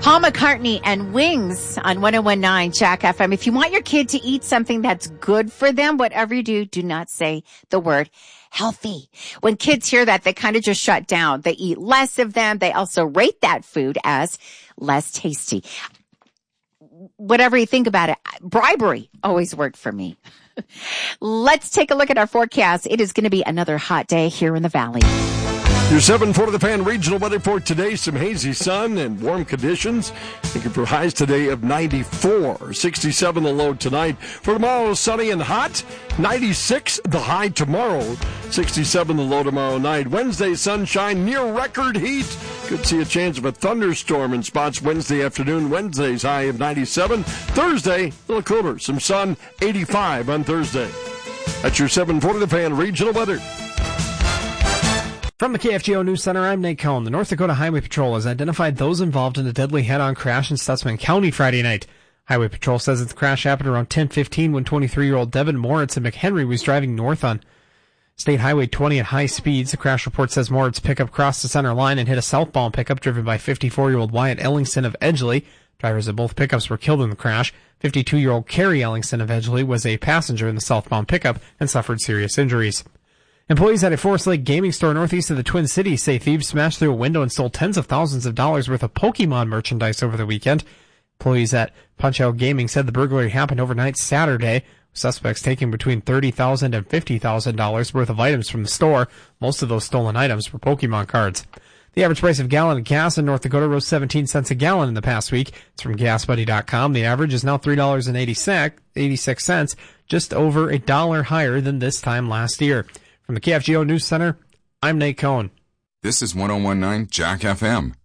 Paul McCartney and Wings on 101.9 Jack FM. If you want your kid to eat something that's good for them, whatever you do, do not say the word healthy. When kids hear that, they kind of just shut down. They eat less of them. They also rate that food as less tasty. Whatever you think about it, bribery always worked for me. Let's take a look at our forecast. It is going to be another hot day here in the valley. Your 7 the Fan regional weather for today, some hazy sun and warm conditions. Looking for highs today of 94, 67 the low tonight. For tomorrow, sunny and hot, 96 the high tomorrow, 67 the low tomorrow night. Wednesday, sunshine, near record heat. Could see a chance of a thunderstorm in spots Wednesday afternoon. Wednesday's high of 97. Thursday, a little cooler, some sun, 85 on Thursday. That's your 7 the Fan regional weather. From the KFGO News Center, I'm Nate Cohn. The North Dakota Highway Patrol has identified those involved in a deadly head-on crash in Stutsman County Friday night. Highway Patrol says that the crash happened around 10:15 when 23-year-old Devin Moritz of McHenry was driving north on State Highway 20 at high speeds. The crash report says Moritz's pickup crossed the center line and hit a southbound pickup driven by 54-year-old Wyatt Ellingston of Edgeley. Drivers of both pickups were killed in the crash. 52-year-old Carrie Ellingston of Edgeley was a passenger in the southbound pickup and suffered serious injuries. Employees at a Forest Lake gaming store northeast of the Twin Cities say thieves smashed through a window and stole tens of thousands of dollars worth of Pokemon merchandise over the weekend. Employees at Punch-Out Gaming said the burglary happened overnight Saturday, with suspects taking between $30,000 and $50,000 worth of items from the store. Most of those stolen items were Pokemon cards. The average price of a gallon of gas in North Dakota rose 17 cents a gallon in the past week. It's from GasBuddy.com. The average is now $3.86, just over $1 higher than this time last year. From the KFGO News Center, I'm Nate Cohn. This is 101.9 Jack FM.